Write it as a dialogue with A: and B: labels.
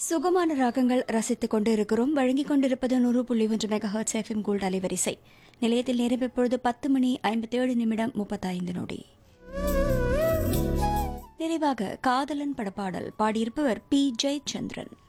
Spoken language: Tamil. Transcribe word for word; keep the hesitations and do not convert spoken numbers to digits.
A: சுகமான ராகங்கள் ரசித்துக் கொண்டு இருக்கிறோம். வழங்கிக் கொண்டிருப்பது நூறு புள்ளி ஒன்று மெகா ஹெர்ட்ஸ் எஃப்எம் கோல்ட் அலைவரிசை. நிலையத்தில் நேரம் இப்பொழுது பத்து மணி ஐம்பத்தி ஏழு நிமிடம் முப்பத்தைந்து நொடி. நிறைவாக காதலன் படப்பாடல் பாடியிருப்பவர் பி ஜெயச்சந்திரன்.